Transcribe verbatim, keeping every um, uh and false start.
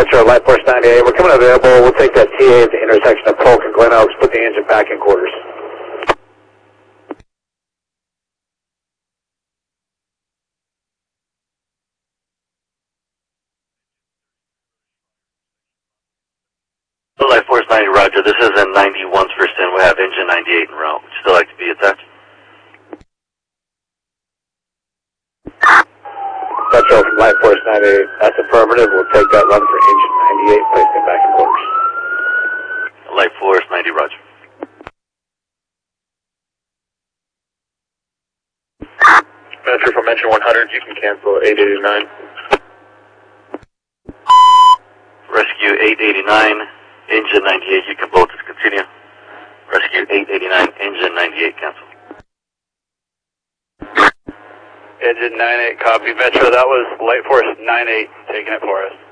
Metro, Light Force ninety-eight. We're coming available. We'll take that T A at the intersection of Polk and Glen Oaks. Put the engine back in quarters. Light Force ninety, roger. This is in ninety-one's first in. We have engine ninety-eight en route. Would you still like to be attached? Metro from Light Force ninety-eight. That's affirmative. We'll take that run for engine ninety-eight. Place it back in quarters. Light Force ninety, roger. Metro from engine one hundred. You can cancel eight eighty-nine. Rescue eight eighty-nine, engine ninety-eight. You can both discontinue. Rescue eight eighty-nine, engine ninety-eight, cancel. Engine ninety-eight, copy. Metro, that was Light Force ninety-eight taking it for us.